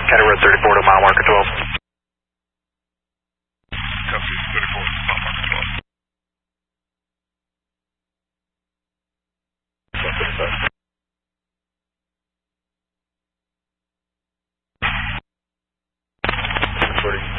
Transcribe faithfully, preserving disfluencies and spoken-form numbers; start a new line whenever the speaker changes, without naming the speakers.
County Road thirty-four to mile marker twelve.
Copy, thirty-four, mile marker twelve. Recording.